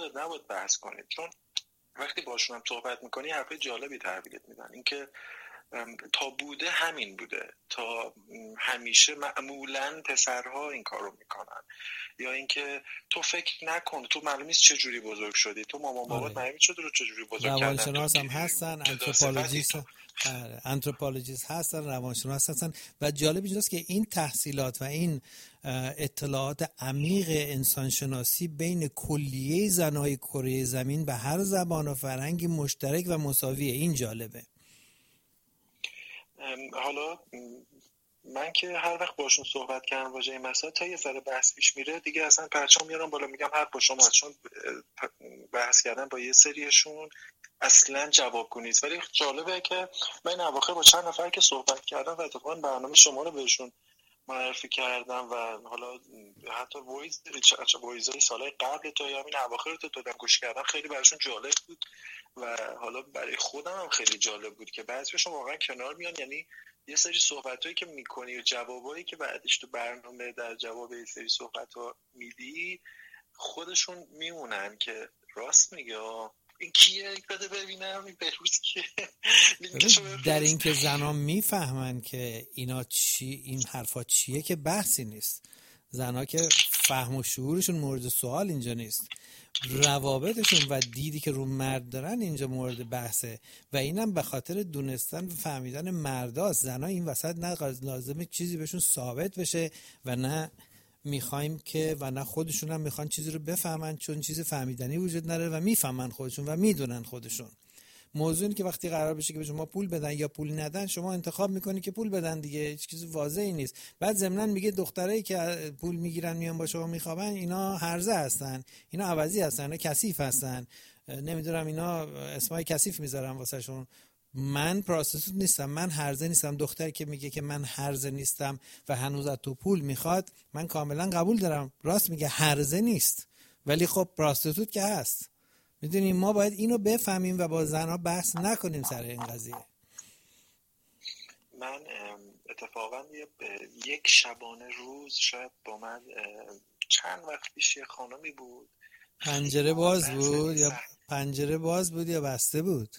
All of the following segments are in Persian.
اعتقادت نباید بحث کنید، چون وقتی باشون هم صحبت میکنی حرفای جالبی تحویلت میدن. اینکه تا بوده همین بوده، تا همیشه معمولاً پسرها این کارو میکنن، یا اینکه تو فکر نکن، تو معلوم نیست چه جوری بزرگ شدی، تو مامان بابات معلوم شده رو چه جوری بزرگ کردن. روانشناس هم هستن، آنتروپولوژیست هستن، روانشناس هستن. و جالب اینجاست که این تحصیلات و این اطلاعات عمیق انسانشناسی بین کلیه زنای کره زمین به هر زبان و فرهنگی مشترک و مساویه. این جالبه. حالا من که هر وقت باشون صحبت کردم واژه این مسائل، تا یه ذره بحث پیش میره دیگه اصلا پرچم میارم بالا میگم حرف با شما، چون بحث کردن با یه سریشون اصلا جوابگو نیست. ولی جالبه که من اواخر با چند نفر که صحبت کردم و اتفاقا برنامه شما رو بهشون معرفی کردم و حالا حتی وایزای سالهای قبل تا همین اواخر رو دادم گوش کردم، خیلی براشون جالب بود و حالا برای خودم هم خیلی جالب بود که بعضیشون واقعا کنار میان. یعنی یه سری صحبتایی که میکنی و جوابایی که بعدش تو برنامه در جواب یه سری صحبت‌ها میدی خودشون میمونن که راست میگه. این کیه؟ بده ببینم. این بهروز کیه؟ در این که زنا میفهمن که اینا چی، این حرفا چیه که بحثی نیست. زنا که فهم و شعورشون مورد سوال اینجا نیست، روابطشون و دیدی که رو مرد دارن اینجا مورد بحثه و اینم به خاطر دونستن و فهمیدن مرداست. زنا این وسط نه لازمه چیزی بهشون ثابت بشه و نه میخوایم که و نه خودشون هم میخوان چیزی رو بفهمن، چون چیز فهمیدنی وجود نداره و میفهمن خودشون و میدونن خودشون. موضوع اینه که وقتی قرار بشه که به شما پول بدن یا پول ندن، شما انتخاب میکنی که پول بدن دیگه، هیچ چیز واضحی نیست. بعد ضمناً میگه دخترایی که پول میگیرن میان با شما میخوابن اینا هرزه هستن، اینا عوضی هستن، اینا کثیف هستن، نمیدونم اینا اسمای کثیف میذارن واسهشون. من پراستیتوت نیستم، من هرزه نیستم. دختری که میگه که من هرزه نیستم و هنوز از تو پول میخواد، من کاملا قبول دارم، راست میگه، هرزه نیست، ولی خب پراستیتوت که هست. میدونیم ما باید اینو بفهمیم و با زنها بحث نکنیم سر این قضیه. من اتفاقا یک شبانه روز شاید با من چند وقت پیش یه خانمی بود، پنجره باز بود یا پنجره باز بود یا بسته بود؟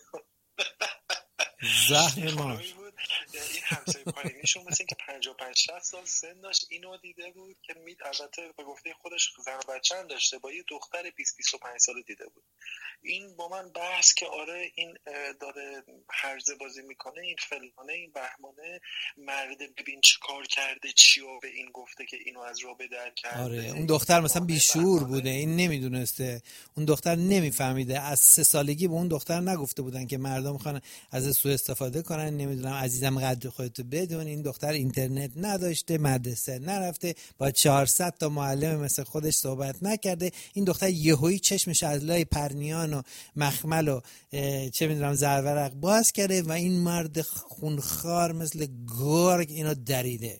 زهر مار. این همسایه پایینیشون مثل اینکه 55-60 سال سن داشت، اینو دیده بود که البته به گفته خودش زن و بچه هم داشته، با یه دختر 20-25 ساله دیده بود. این با من بحث که آره این داره هرزه بازی میکنه، این فلانه، این بهمانه، مرد ببین چی کار کرده، چیو به این گفته که اینو از راه بدر کرده. آره اون دختر مثلا بیشعور بوده، این نمیدونسته، اون دختر نمیفهمیده. از 3 سالگی به اون دختر نگفته بودن که مردم میخوان از سوء استفاده کنن، نمیدونم عزیزم قدر خودتو بدون. این دختر اینترنت نداشته، مدرسه نرفته، با 400 تا معلم مثل خودش صحبت نکرده. این دختر یهویی چشمش از لای پرنیان و مخمل و چه میدونم زرورق باز کرده و این مرد خونخوار مثل گرگ اینو دریده.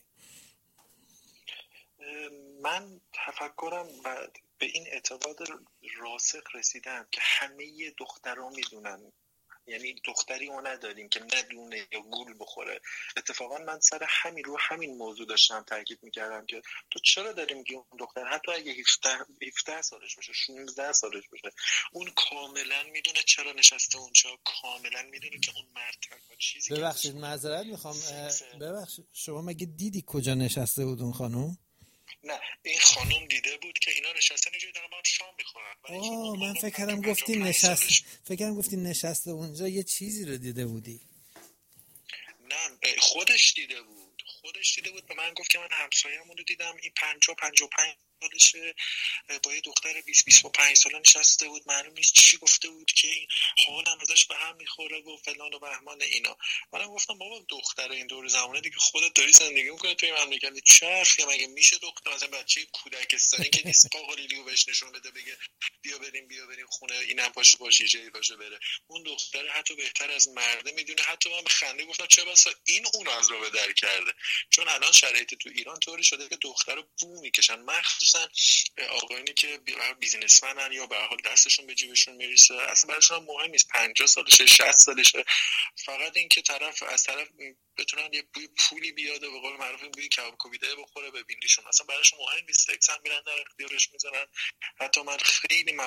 من تفکرم به این اعتقاد راسخ رسیدم که همه دخترها میدونن، یعنی دختری ما نداریم که ندونه یا گول بخوره. اتفاقا من سر همین موضوع داشتم تاکید میکردم که تو چرا داری میگی اون دختر حتی اگه 17 سالش باشه، 16 سالش باشه، اون کاملا میدونه چرا نشسته اونجا، کاملا میدونه که اون مرد چیزی. ببخشید معذرت میخوام، ببخشید شما مگه دیدی کجا نشسته بود اون خانم؟ نه این خانم دیده بود که اینا نشستن اینجا دارن با هم شام میخورن. من فکر کردم گفتی نشسته اونجا یه چیزی رو دیده بودی. نه خودش دیده بود به من گفت که من همسایه‌مون رو دیدم، این 55 سالشه، با یه دختر 20-25 ساله نشسته بود، معلوم نیست چی گفته بود که این حالم ازش به هم میخوره و فلان و بهمان اینا. منم گفتم بابا دختر این دور زمانه دیگه خودت داری زندگی میکنی توی مملکت، چه حرفیه؟ مگه میشه دختر مثلا بچه کودکستانی که نیست قاقالیلیو بهش نشون بده بگه بیا بریم خونه، اینم پاشو باشه جایی پاشو بره. اون دختر حتی بهتر از مرده میدونه. حتی من به خنده گفتم چه بسا این اون از رو به در کرده، چون الان شرایط تو ایران طوری شده که دخترو بو میکشن، مخصوصا آقایونی که بیزینسمنن یا به هر حال دستشون به جیبشون میرسه، اصلا براشون مهم نیست 50 سالشه 60 سالشه، فقط این که از طرف بتونن یه بوی پولی بیاد و به قول معروف بوی کوبیده بخوره به بینیشون، اصلا براشون مهم نیست. سکس هم میرن در اختیارش میذارن. حتی من خیلی